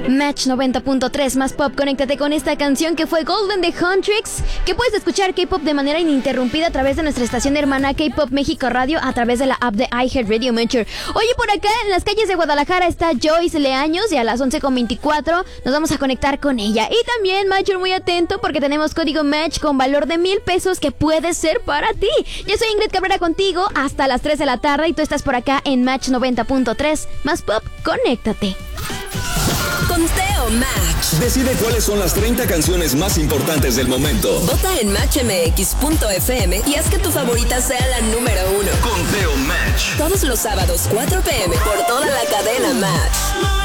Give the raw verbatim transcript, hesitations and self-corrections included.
Match noventa punto tres más pop, conéctate con esta canción que fue Golden de Huntrix, que puedes escuchar K-pop de manera ininterrumpida a través de nuestra estación hermana K-Pop México Radio a través de la app de iHeartRadio Mentor. Oye, por acá en las calles de Guadalajara está Joyce Leaños y a las once con veinticuatro nos vamos a conectar con ella. Y también, Matcher, muy atento porque tenemos código Match con valor de mil pesos que puede ser para ti. Yo soy Ingrid Cabrera contigo hasta las tres de la tarde y tú estás por acá en Match noventa punto tres más pop, conéctate. Conteo Match. Decide cuáles son las treinta canciones más importantes del momento. Vota en match m x punto f m y haz que tu favorita sea la número uno. Conteo Match. Todos los sábados, cuatro p m por toda la cadena Match.